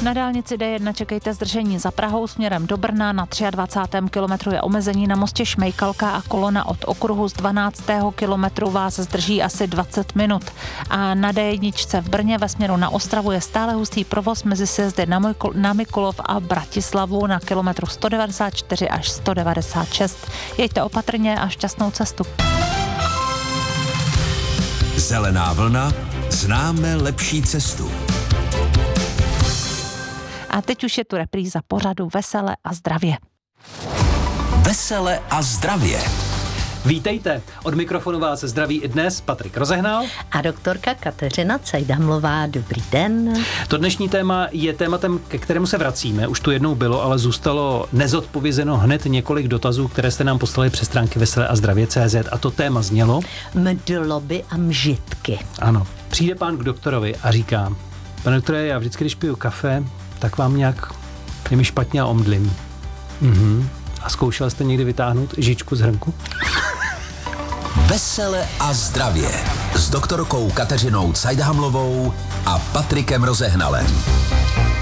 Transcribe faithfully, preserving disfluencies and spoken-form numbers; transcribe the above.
Na dálnici D jedna čekejte zdržení za Prahou směrem do Brna, na dvacátém třetím kilometru je omezení na mostě Šmejkalka a kolona od okruhu z dvanáctého kilometru vás zdrží asi dvacet minut. A na D jedna v Brně ve směru na Ostravu je stále hustý provoz mezi sjezdy na, Mojko, na Mikulov a Bratislavu na kilometru sto devadesát čtyři až sto devadesát šest. Jeďte opatrně a šťastnou cestu. Zelená vlna, známe lepší cestu. A teď už je tu repríza pořadu Vesele a zdravě. Vesele a zdravě. Vítejte, od mikrofonu vás zdraví i dnes Patrik Rozehnal a doktorka Kateřina Cajdhamlová. Dobrý den. To dnešní téma je tématem, ke kterému se vracíme. Už tu jednou bylo, ale zůstalo nezodpovězeno hned několik dotazů, které jste nám poslali přes stránky vesele a zdravě tečka cé zet a to téma znělo mdloby a mžitky. Ano, přijde pán k doktorovi a říká: pane doktore, já vždycky, když piju kafe, tak vám nějak je mi špatně a omdlím. Mhm. A zkoušel jste někdy vytáhnout žičku z hrnku? Vesele a zdravě s doktorkou Kateřinou Cajdhamlovou a Patrikem Rozehnalem.